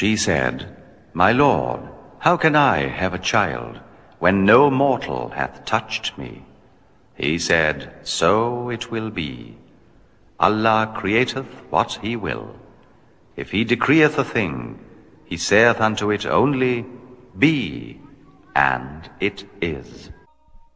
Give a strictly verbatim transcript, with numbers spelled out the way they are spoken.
She said, My Lord, how can I have a child, when no mortal hath touched me? He said, So it will be. Allah createth what He will. If He decreeth a thing, He saith unto it only, Be, and it is.